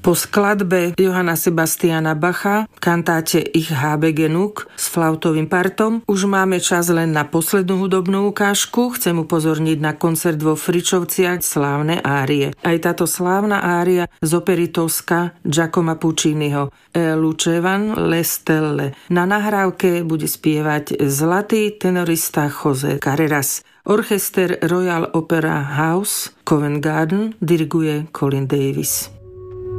Po skladbe Johanna Sebastiana Bacha, kantáte Ich habe genug s flautovým partom, už máme čas len na poslednú hudobnú ukážku. Chcem upozorniť na koncert vo Fričovciach slávne árie. Aj táto slávna ária z opery Tosca Giacomo Pucciniho Lucevan le stelle. Na nahrávke bude spievať zlatý tenorista José Carreras. Orchester Royal Opera House Covent Garden diriguje Colin Davis.